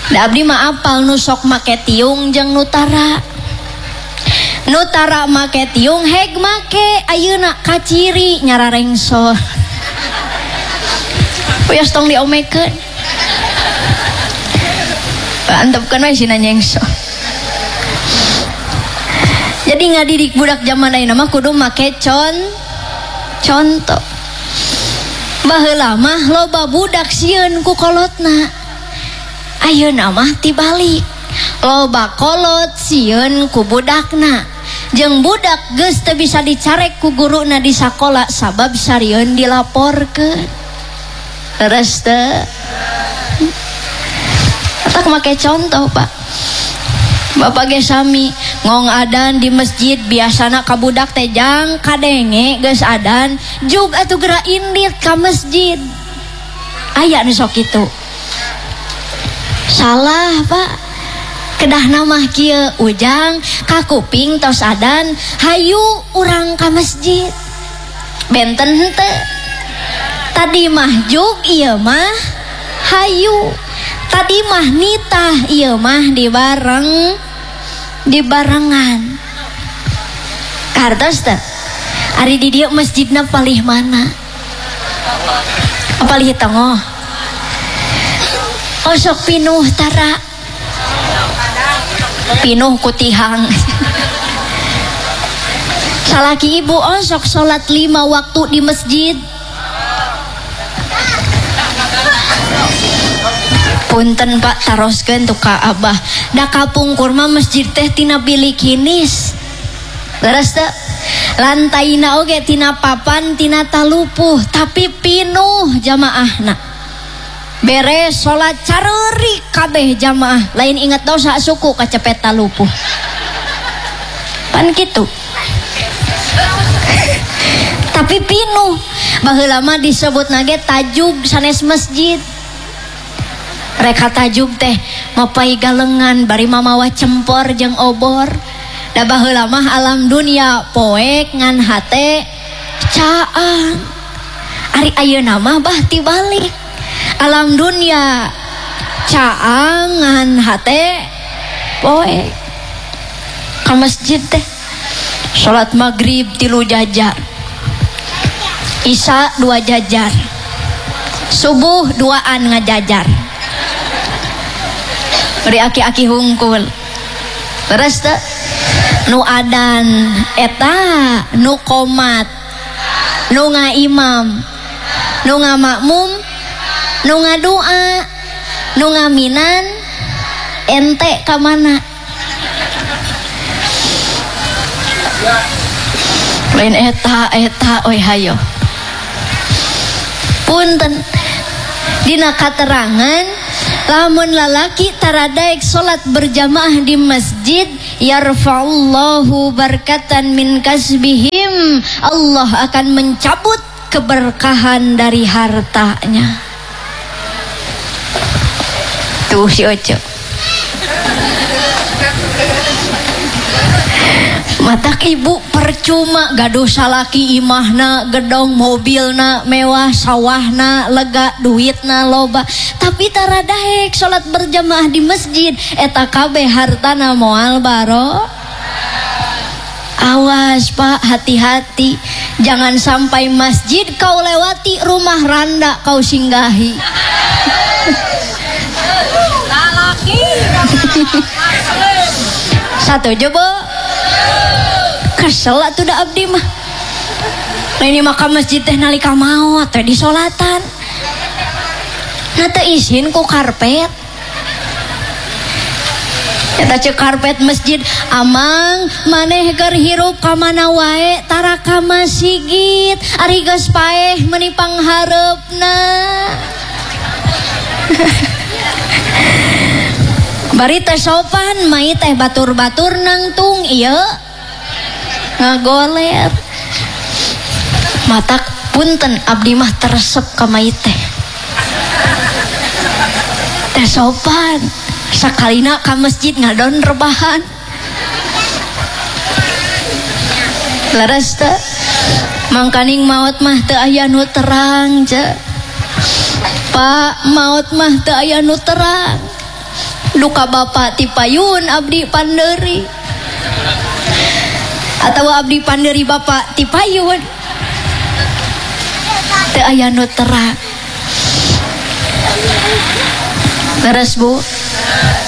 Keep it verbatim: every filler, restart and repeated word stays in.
Da abdi mah apal nu sok make tiung jeung nutara. Nutara make tiung heg make ayeuna kaciri nyararengsor. Wios tong diomekeun. Antepkeun we sina nyengsor. Jadi ngadidik budak zaman ayeuna mah kudu make con contoh. Baheula mah loba budak sieun ku kolotna. Ayeuna mah tibalik. Loba kolot sieun ku budakna. Jeung budak geus teu bisa dicarek ku guruna di sakola sabab sarieun dilaporkeun. Leres teu? Atak make contoh, Pak. Bapak ge sami ngong adan di masjid biasana ka budak teh jang kadenge geus adan jug atuh geura indit ka masjid. Aya nu sok kitu. Salah, Pak. Kedahna mah kieu ujang ka kuping tos adan hayu urang ka masjid. Benten henteu. Tadi mah jug ieu mah hayu. Tadi mah nitah ieu mah dibareng dibarengan. Kartos teh. Ari di dieu masjidna palih mana? Palih tengah. Oh sok pinuh tara. Pinuh kutihang. Salaki ibu oh sok salat lima waktu di masjid. Punten Pak taroskeun tuh ka Abah. Da kapungkur mah masjid teh tina bilik hinis. Leres teu? Lantaina oge tina papan tina talupuh tapi pinuh jamaahna. Beres salat careurik kabeh jamaah. Lain inget dosa suku kacepet talupuh. Pan kitu. Tapi pinuh. Baheula mah disebutna ge tajub sanes masjid. Reka tajub teh mapai galengan bari mamawa cempor jeung obor. Da baheula mah alam dunia poek ngan hate caang. Ari ayeuna mah bah tibalik. Alam dunia caang ngan hate poek. Ka masjid teh salat maghrib tilu jajar. Isya dua jajar. Subuh duaan ngajajar. Beri aki-aki hungkul. Terus teh nu adan eta nu qomat nu ngaimam nu ngamakmum nu ngadoa nu ngaminan ente ka mana? Lain eta eta oi hayo. Punten dina katerangan lamun lalaki taradaek salat berjamaah di masjid yarfa'ullahu barakatan min kasbihim, Allah akan mencabut keberkahan dari hartanya. Tuh si Oco matak ibu percuma gaduh salaki imahna gedong mobilna mewah sawahna lega duitna loba tapi taradaek salat berjamaah di masjid eta kabeh hartana moal baro. Awas Pak, hati-hati jangan sampai masjid kau lewati rumah randa kau singgahi. Satu coba kesel atuh da abdi mah. Nah ini mah ka masjid teh nalika maot teh di solatan. Nah teu izin ku karpet. Eta ceuk karpet masjid amang maneh keur hirup ka mana wae tara ka masjid ari geus paeh meuni panghareupna. Bari teh sopan mai teh batur-batur nangtung ieu ngagoler matak punten abdi mah teresep ka mai teh teh sopan sakalina ka masjid ngadon rebahan leres teh mangkaning maot mah teu aya nu terang ce Pak maot mah teu aya nu terang Luka bapak ti payun abdi panderi atau abdi panderi bapak ti payun teu aya nu terang. Beres Bu?